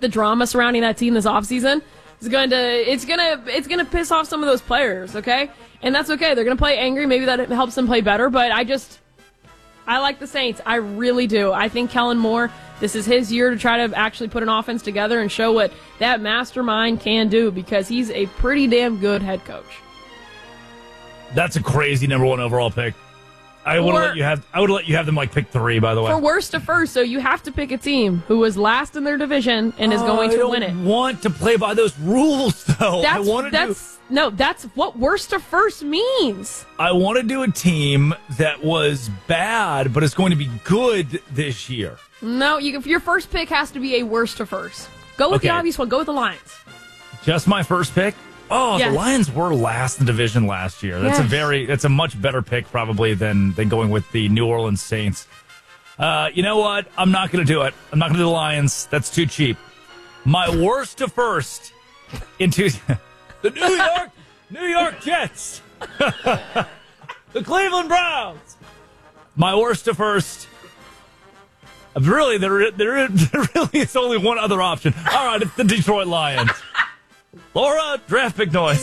the drama surrounding that team this offseason is it's gonna piss off some of those players, okay? And that's okay. They're gonna play angry. Maybe that helps them play better. But I like the Saints. I really do. I think Kellen Moore, this is his year to try to actually put an offense together and show what that mastermind can do, because he's a pretty damn good head coach. That's a crazy number 1 overall pick. I would let you have them like pick 3, by the way. For worst to first, so you have to pick a team who was last in their division and is going to win it. I don't want to play by those rules, though. That's what worst to first means. I want to do a team that was bad, but is going to be good this year. No, your first pick has to be a worst to first. Go with the obvious one. Go with the Lions. Just my first pick? Oh, yes. The Lions were last in the division last year. That's a much better pick probably than going with the New Orleans Saints. You know what? I'm not going to do it. I'm not going to do the Lions. That's too cheap. My worst to first into the New York Jets. The Cleveland Browns. My worst to first. Really, there really is only one other option. All right, it's the Detroit Lions. Laura, draft pick noise.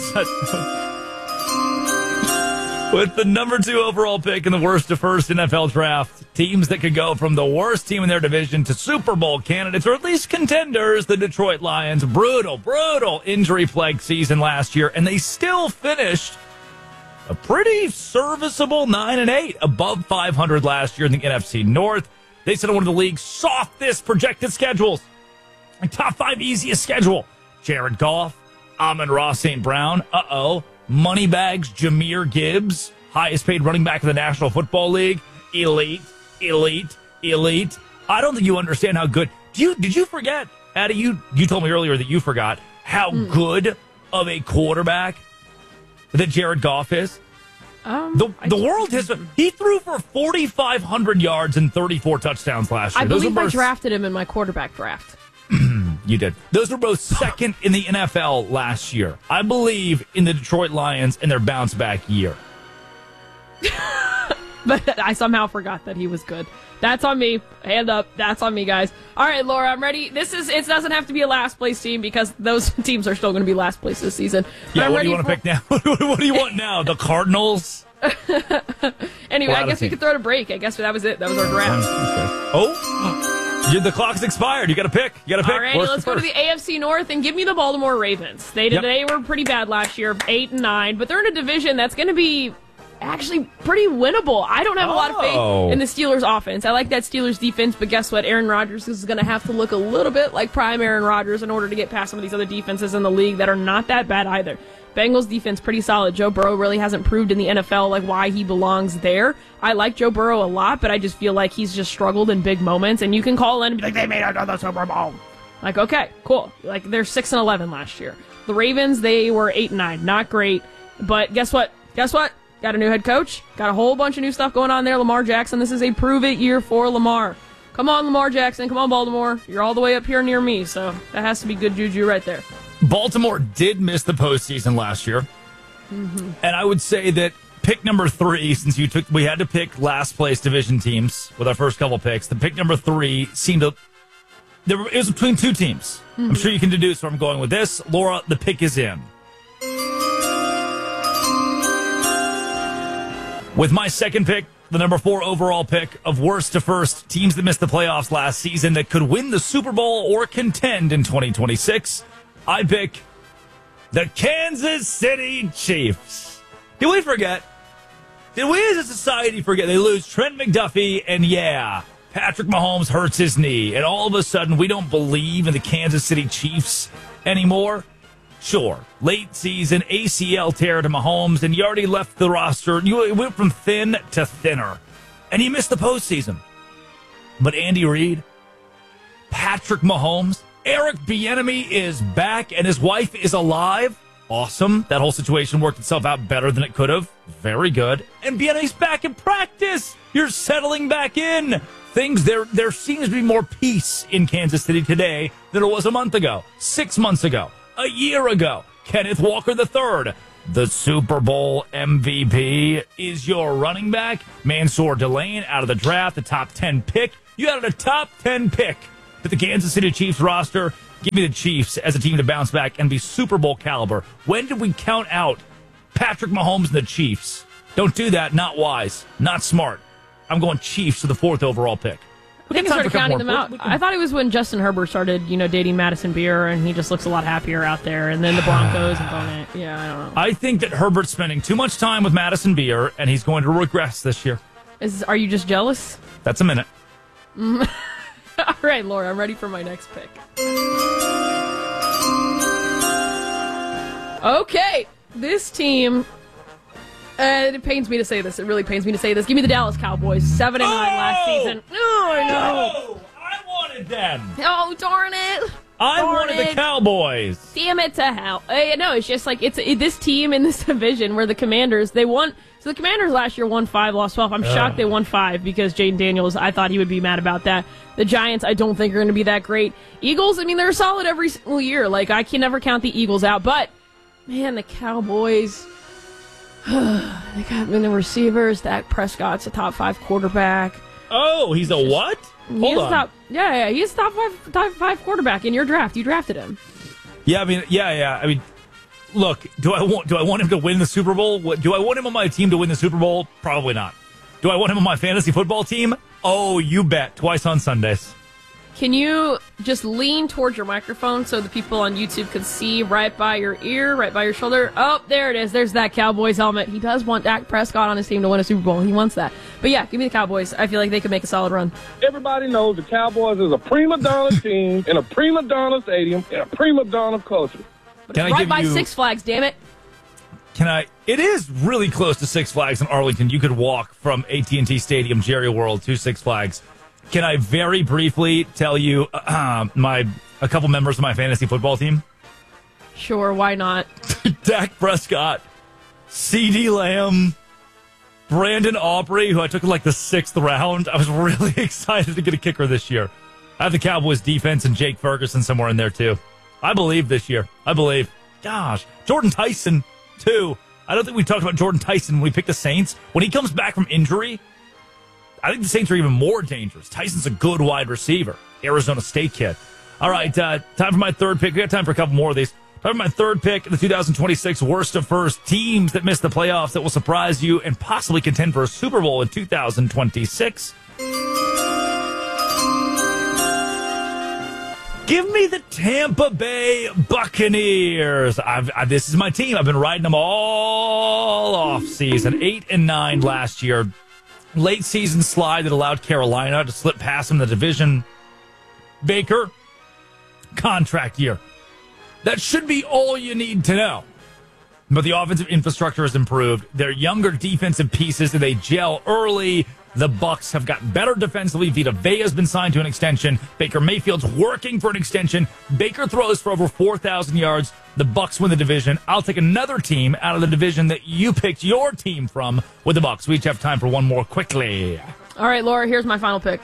With the number 2 overall pick in the worst to first NFL draft, teams that could go from the worst team in their division to Super Bowl candidates, or at least contenders, the Detroit Lions. Brutal injury-plagued season last year, and they still finished a pretty serviceable 9-8, above 500 last year in the NFC North. They set one of the league's softest projected schedules. A top 5 easiest schedule. Jared Goff, Amon-Ra St. Brown, Moneybags, Jahmyr Gibbs, highest paid running back in the National Football League, elite. I don't think you understand how good. Did you forget, Addie? You told me earlier that you forgot how good of a quarterback that Jared Goff is. The world has been. He threw for 4,500 yards and 34 touchdowns last year. I believe I drafted him in my quarterback draft. You did. Those were both second in the NFL last year. I believe in the Detroit Lions and their bounce back year. But I somehow forgot that he was good. That's on me. Hand up. That's on me, guys. All right, Laura, I'm ready. It doesn't have to be a last place team because those teams are still going to be last place this season. Yeah, what do you want to pick now? What do you want now? The Cardinals? Anyway, I guess we could throw it a break. I guess that was it. That was our draft. Okay. Oh. The clock's expired. You got to pick. All right, let's go to the AFC North and give me the Baltimore Ravens. They were pretty bad last year, 8-9, but they're in a division that's going to be actually pretty winnable. I don't have a lot of faith in the Steelers' offense. I like that Steelers' defense, but guess what? Aaron Rodgers is going to have to look a little bit like prime Aaron Rodgers in order to get past some of these other defenses in the league that are not that bad either. Bengals defense pretty solid. Joe Burrow really hasn't proved in the NFL like why he belongs there. I like Joe Burrow a lot, but I just feel like he's just struggled in big moments. And you can call in and be like, they made it to the Super Bowl. Like, okay, cool. Like they're 6-11 last year. The Ravens, they were 8-9, not great. But guess what? Got a new head coach. Got a whole bunch of new stuff going on there. Lamar Jackson. This is a prove it year for Lamar. Come on, Lamar Jackson. Come on, Baltimore. You're all the way up here near me, so that has to be good juju right there. Baltimore did miss the postseason last year. Mm-hmm. And I would say that pick number 3, since we had to pick last place division teams with our first couple picks, the pick number 3 it was between 2 teams. Mm-hmm. I'm sure you can deduce where I'm going with this. Laura, the pick is in. With my second pick, the number 4 overall pick of worst to first, teams that missed the playoffs last season that could win the Super Bowl or contend in 2026, I pick the Kansas City Chiefs. Did we forget? Did we as a society forget? They lose Trent McDuffie, and Patrick Mahomes hurts his knee, and all of a sudden we don't believe in the Kansas City Chiefs anymore? Sure, late season ACL tear to Mahomes, and you already left the roster. You went from thin to thinner, and you missed the postseason. But Andy Reid, Patrick Mahomes, Eric Bieniemy is back, and his wife is alive. Awesome. That whole situation worked itself out better than it could have. Very good. And Bieniemy's back in practice. You're settling back in. There seems to be more peace in Kansas City today than it was a month ago, 6 months ago, a year ago. Kenneth Walker III, the Super Bowl MVP, is your running back. Mansour Delane out of the draft, the top 10 pick. You added a top 10 pick to the Kansas City Chiefs roster. Give me the Chiefs as a team to bounce back and be Super Bowl caliber. When did we count out Patrick Mahomes and the Chiefs? Don't do that. Not wise. Not smart. I'm going Chiefs for the 4th overall pick. I think I started counting them out. I thought it was when Justin Herbert started, dating Madison Beer, and he just looks a lot happier out there. And then the Broncos and Bonet. Yeah, I don't know. I think that Herbert's spending too much time with Madison Beer, and he's going to regress this year. Are you just jealous? That's a minute. All right, Laura, I'm ready for my next pick. Okay, this team... it pains me to say this. It really pains me to say this. Give me the Dallas Cowboys. 7-9 last season. Oh, I know. I wanted them. Oh, darn it. I wanted the Cowboys. Damn it to hell. No, it's just like this team in this division where the Commanders, they won. So the Commanders last year won 5, lost 12. I'm shocked they won 5 because Jaden Daniels, I thought he would be mad about that. The Giants, I don't think are going to be that great. Eagles, I mean, they're solid every single year. Like, I can never count the Eagles out. But, man, the Cowboys... They got the receivers. Dak Prescott's a top 5 quarterback. Oh, he's a what? Hold on. He's top five quarterback in your draft. You drafted him. Yeah, I mean, look, do I want him to win the Super Bowl? Do I want him on my team to win the Super Bowl? Probably not. Do I want him on my fantasy football team? Oh, you bet. Twice on Sundays. Can you just lean towards your microphone so the people on YouTube can see right by your ear, right by your shoulder? Oh, there it is. There's that Cowboys helmet. He does want Dak Prescott on his team to win a Super Bowl. He wants that. But yeah, give me the Cowboys. I feel like they could make a solid run. Everybody knows the Cowboys is a prima donna team in a prima donna stadium in a prima donna culture. But it's right by Six Flags, damn it. It is really close to Six Flags in Arlington. You could walk from AT&T Stadium, Jerry World, to Six Flags. Can I very briefly tell you a couple members of my fantasy football team? Sure, why not? Dak Prescott, CeeDee Lamb, Brandon Aubrey, who I took in like the 6th round. I was really excited to get a kicker this year. I have the Cowboys defense and Jake Ferguson somewhere in there too. I believe this year. I believe. Gosh, Jordan Tyson too. I don't think we talked about Jordan Tyson when we picked the Saints. When he comes back from injury, I think the Saints are even more dangerous. Tyson's a good wide receiver. Arizona State kid. All right, time for my third pick. We got time for a couple more of these. Time for my third pick in the 2026 worst of first teams that missed the playoffs that will surprise you and possibly contend for a Super Bowl in 2026. Give me the Tampa Bay Buccaneers. This is my team. I've been riding them all off season. 8-9 last year. Late season slide that allowed Carolina to slip past them in the division. Baker, contract year. That should be all you need to know. But the offensive infrastructure has improved. Their younger defensive pieces, they gel early. The Bucs have gotten better defensively. Vita Vea has been signed to an extension. Baker Mayfield's working for an extension. Baker throws for over 4,000 yards. The Bucs win the division. I'll take another team out of the division that you picked your team from with the Bucs. We each have time for one more quickly. All right, Laura, here's my final pick.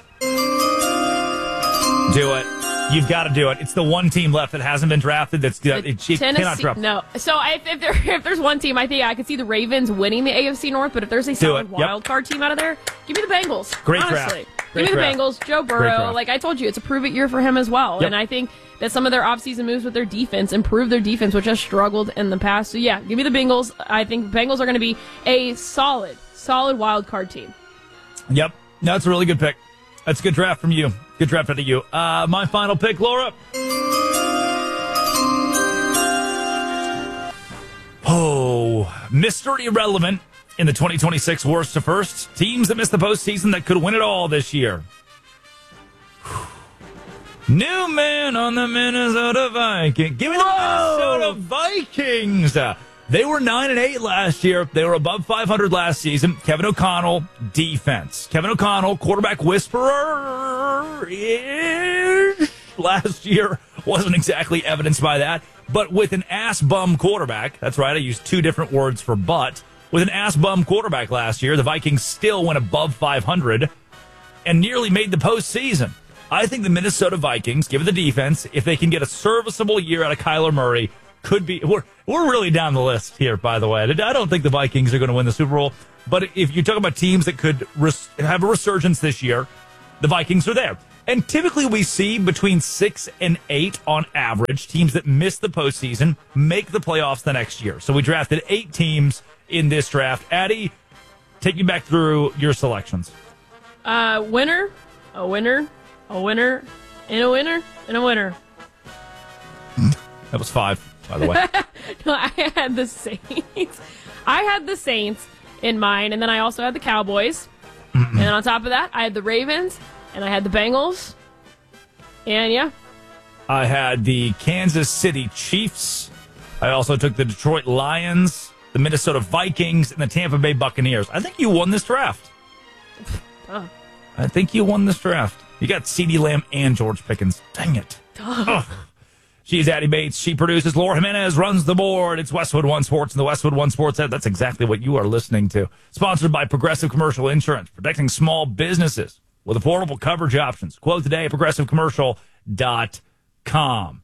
Do it. You've got to do it. It's the one team left that hasn't been drafted. It cannot drop. No. So if there's one team, I think I could see the Ravens winning the AFC North. But if there's a solid wild card team out of there, give me the Bengals. Great honestly. draft. Give me the Bengals. Joe Burrow. Like I told you, it's a prove it year for him as well. Yep. And I think that some of their offseason moves with their defense improve their defense, which has struggled in the past. So yeah, give me the Bengals. I think Bengals are going to be a solid wild card team. Yep. That's a really good pick. That's a good draft from you. Good draft out of you. My final pick, Laura. Oh, Mr. Irrelevant in the 2026 worst to first. Teams that missed the postseason that could win it all this year. New man on the Minnesota Vikings. Give me the Minnesota Vikings. They were 9-8 last year. They were above 500 last season. Kevin O'Connell, defense. Kevin O'Connell, quarterback whisperer. Last year wasn't exactly evidenced by that. But with an ass-bum quarterback, that's right, I used two different words for butt. With an ass-bum quarterback last year, the Vikings still went above 500 and nearly made the postseason. I think the Minnesota Vikings, given the defense, if they can get a serviceable year out of Kyler Murray, could be. We're really down the list here, by the way. I don't think the Vikings are going to win the Super Bowl. But if you talk about teams that could have a resurgence this year, the Vikings are there. And typically we see between 6 and 8 on average teams that miss the postseason make the playoffs the next year. So we drafted 8 teams in this draft. Addie, take me back through your selections. Winner, a winner, a winner, and a winner, and a winner. That was 5, by the way. No, I had the Saints. I had the Saints in mine, and then I also had the Cowboys. And on top of that, I had the Ravens, and I had the Bengals. And, yeah. I had the Kansas City Chiefs. I also took the Detroit Lions, the Minnesota Vikings, and the Tampa Bay Buccaneers. I think you won this draft. I think you won this draft. You got CeeDee Lamb and George Pickens. Dang it. She's Addie Bates. She produces. Laura Jimenez runs the board. It's Westwood One Sports and the Westwood One Sports app. That's exactly what you are listening to. Sponsored by Progressive Commercial Insurance, protecting small businesses with affordable coverage options. Quote today at progressivecommercial.com.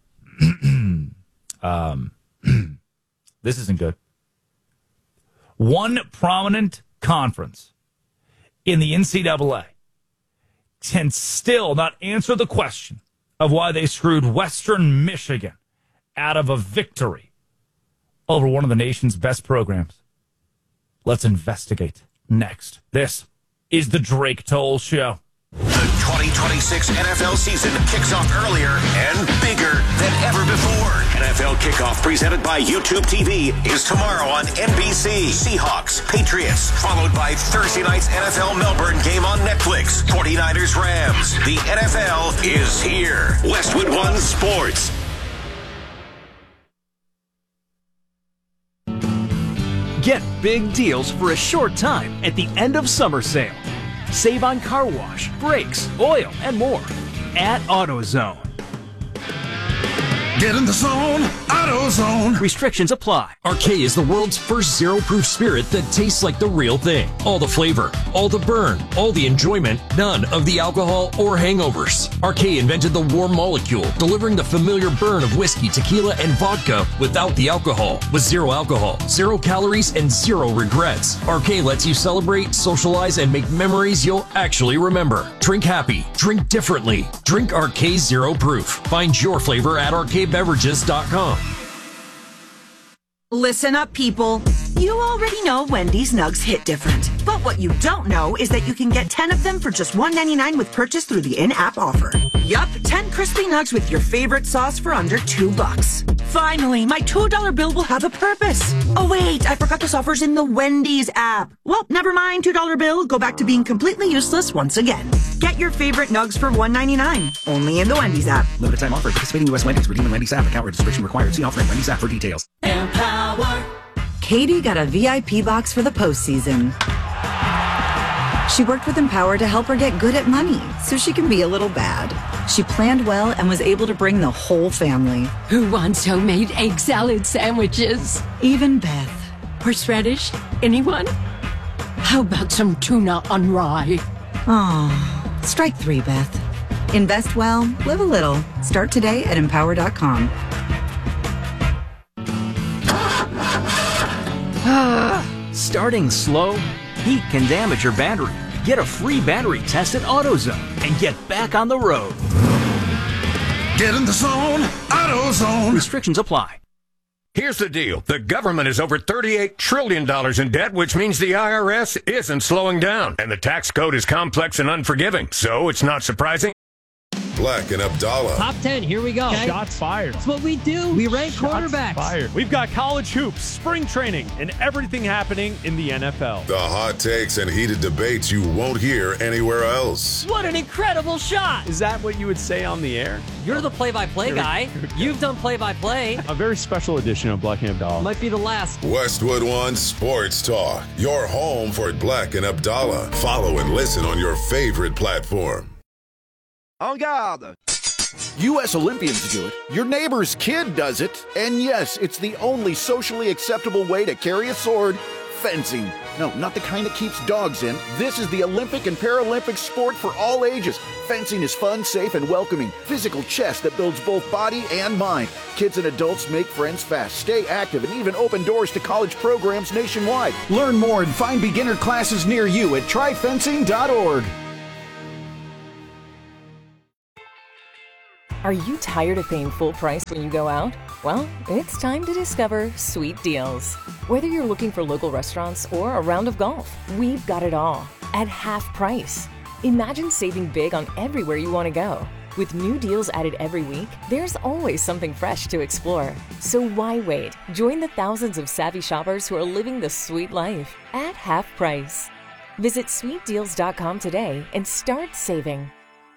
This isn't good. One prominent conference in the NCAA can still not answer the question of why they screwed Western Michigan out of a victory over one of the nation's best programs. Let's investigate next. This is the Drake Toll Show. The 2026 NFL season kicks off earlier and bigger than ever before. NFL Kickoff presented by YouTube TV is tomorrow on NBC. Seahawks, Patriots, followed by Thursday night's NFL Melbourne game on Netflix. 49ers, Rams. The NFL is here. Westwood One Sports. Get big deals for a short time at the end of summer sale. Save on car wash, brakes, oil, and more at AutoZone. Get in the zone, AutoZone. Restrictions apply. Arcade is the world's first zero-proof spirit that tastes like the real thing. All the flavor, all the burn, all the enjoyment, none of the alcohol or hangovers. Arcade invented the warm molecule, delivering the familiar burn of whiskey, tequila, and vodka without the alcohol. With zero alcohol, 0 calories, and 0 regrets. Arcade lets you celebrate, socialize, and make memories you'll actually remember. Drink happy. Drink differently. Drink Arcade Zero Proof. Find your flavor at arcadebeverages.com. Listen up, people. You already know Wendy's nugs hit different. But what you don't know is that you can get 10 of them for just $1.99 with purchase through the in-app offer. Yup, 10 crispy nugs with your favorite sauce for under $2. Finally, my $2 bill will have a purpose. Oh wait, I forgot this offer's in the Wendy's app. Well, never mind, $2 bill. Go back to being completely useless once again. Get your favorite nugs for $1.99. Only in the Wendy's app. Limited time offer. Participating U.S. Wendy's. Redeem in Wendy's app. Account registration required. See offer in Wendy's app for details. Empower. Katie got a VIP box for the postseason. She worked with Empower to help her get good at money so she can be a little bad. She planned well and was able to bring the whole family. Who wants homemade egg salad sandwiches? Even Beth. Horseradish? Anyone? How about some tuna on rye? Oh, strike 3, Beth. Invest well, live a little. Start today at Empower.com. Starting slow? Heat can damage your battery. Get a free battery test at AutoZone and get back on the road. Get in the zone, AutoZone. Restrictions apply. Here's the deal. The government is over $38 trillion in debt, which means the IRS isn't slowing down. And the tax code is complex and unforgiving, so it's not surprising. Black and Abdallah. Top 10, here we go. Okay. Shots fired. That's what we do. We rank quarterbacks. Fired. We've got college hoops, spring training, and everything happening in the NFL. The hot takes and heated debates you won't hear anywhere else. What an incredible shot. Is that what you would say on the air? You're the play-by-play guy. You've done play-by-play. A very special edition of Black and Abdallah. Might be the last. Westwood One Sports Talk. Your home for Black and Abdallah. Follow and listen on your favorite platform. En garde! U.S. Olympians do it. Your neighbor's kid does it. And yes, it's the only socially acceptable way to carry a sword. Fencing. No, not the kind that keeps dogs in. This is the Olympic and Paralympic sport for all ages. Fencing is fun, safe, and welcoming. Physical chess that builds both body and mind. Kids and adults make friends fast, stay active, and even open doors to college programs nationwide. Learn more and find beginner classes near you at tryfencing.org. Are you tired of paying full price when you go out? Well, it's time to discover Sweet Deals. Whether you're looking for local restaurants or a round of golf, we've got it all at half price. Imagine saving big on everywhere you want to go. With new deals added every week, there's always something fresh to explore. So why wait? Join the thousands of savvy shoppers who are living the sweet life at half price. Visit sweetdeals.com today and start saving.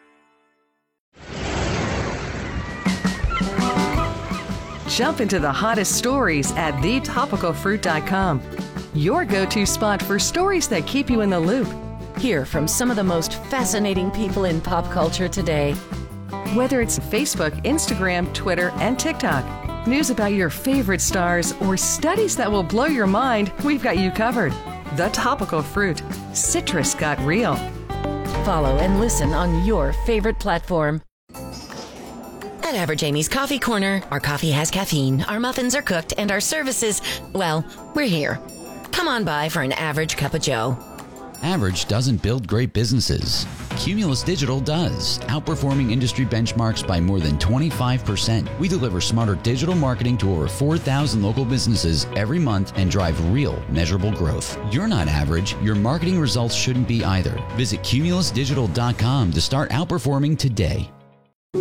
Jump into the hottest stories at thetopicalfruit.com. Your go-to spot for stories that keep you in the loop. Hear from some of the most fascinating people in pop culture today. Whether it's Facebook, Instagram, Twitter, and TikTok, news about your favorite stars, or studies that will blow your mind, we've got you covered. The Topical Fruit. Citrus got real. Follow and listen on your favorite platform. At Average Amy's Coffee Corner, our coffee has caffeine, our muffins are cooked, and our services, well, we're here. Come on by for an average cup of joe. Average doesn't build great businesses. Cumulus Digital does, outperforming industry benchmarks by more than 25%. We deliver smarter digital marketing to over 4,000 local businesses every month and drive real, measurable growth. You're not average. Your marketing results shouldn't be either. Visit cumulusdigital.com to start outperforming today.